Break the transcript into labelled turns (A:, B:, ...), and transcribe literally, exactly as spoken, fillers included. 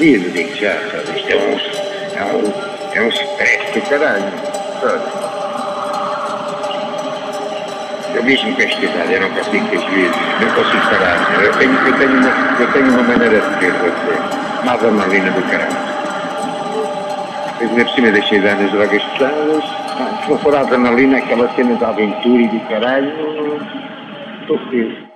A: vida, digo já, sabe? Isto é um, é um, é um stress do caralho, sabe? Eu mesmo com esta idade, eu não consigo ter juízo, não consigo parar. Eu tenho, eu tenho, uma, eu tenho uma maneira de ter, vou dizer, uma adrenalina do caralho. Depois, na por cima, deixei de dar as drogas pesadas. Ah, se não for a adrenalina, aquela cena da aventura e do caralho, estou feliz.